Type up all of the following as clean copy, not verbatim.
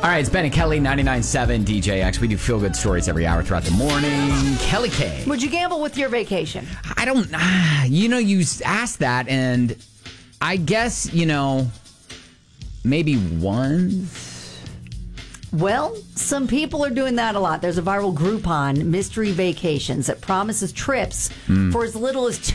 All right, it's Ben and Kelly, 99.7 DJX. We do feel-good stories every hour throughout the morning. Kelly K. Would you gamble with your vacation? I don't... you asked that, and I guess, maybe once. Well, some people are doing that a lot. There's a viral Groupon, Mystery Vacations, that promises trips for as little as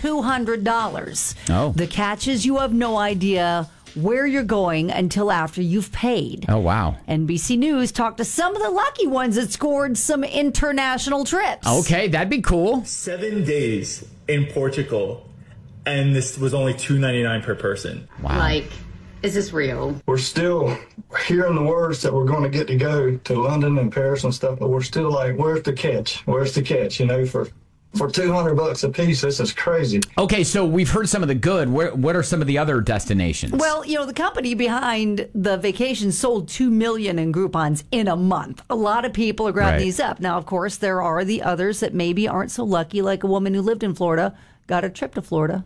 $200. Oh. The catch is you have no idea where you're going until after you've paid. Oh, wow. NBC News talked to some of the lucky ones that scored some international trips. Okay, that'd be cool. 7 days in Portugal, and this was only $2.99 per person. Wow. Is this real? We're still hearing the words that we're going to go to London and Paris and stuff, but we're still like, where's the catch? Where's the catch? For $200 a piece, this is crazy. Okay, so we've heard some of the good. What are some of the other destinations? Well, the company behind the vacation sold 2 million in Groupons in a month. A lot of people are grabbing these up. Now, of course, there are the others that maybe aren't so lucky, like a woman who lived in Florida, got a trip to Florida.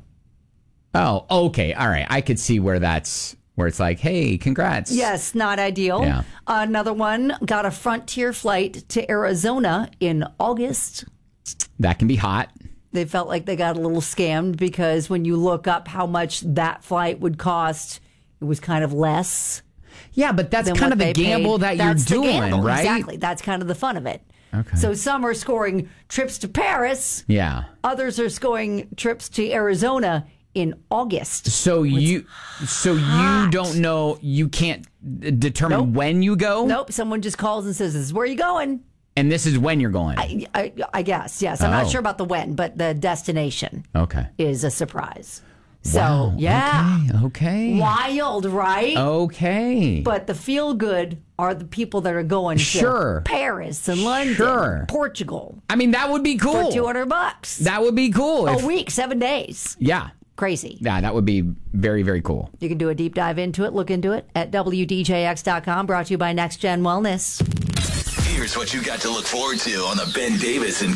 Oh, okay. All right. I could see where it's like, hey, congrats. Yes, not ideal. Yeah. Another one got a Frontier flight to Arizona in August. That can be hot. They felt like they got a little scammed because when you look up how much that flight would cost, it was kind of less. Yeah, but that's kind of the gamble that you're doing, right? Exactly. That's kind of the fun of it. Okay. So some are scoring trips to Paris. Yeah. Others are scoring trips to Arizona in August. So you don't know, you can't determine when you go? Nope. Someone just calls and says, "This is where you going." And this is when you're going? I guess, yes. I'm not sure about the when, but the destination is a surprise. So, wow. yeah. Okay. Wild, right? Okay. But the feel good are the people that are going to Paris and London, Portugal. I mean, that would be cool. For $200. That would be cool. A week, 7 days. Yeah. Crazy. Yeah, that would be very, very cool. You can do a deep dive into it. Look into it at WDJX.com. Brought to you by Next Gen Wellness. Here's what you got to look forward to on the Ben Davis and